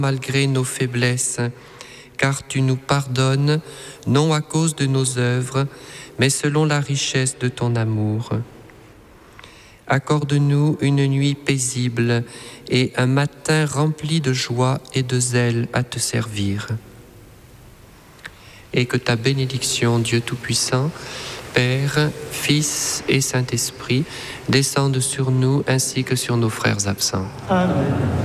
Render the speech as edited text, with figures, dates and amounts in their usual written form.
malgré nos faiblesses, car tu nous pardonnes, non à cause de nos œuvres, mais selon la richesse de ton amour. Accorde-nous une nuit paisible et un matin rempli de joie et de zèle à te servir. Et que ta bénédiction, Dieu Tout-Puissant, Père, Fils et Saint-Esprit, descende sur nous ainsi que sur nos frères absents. Amen.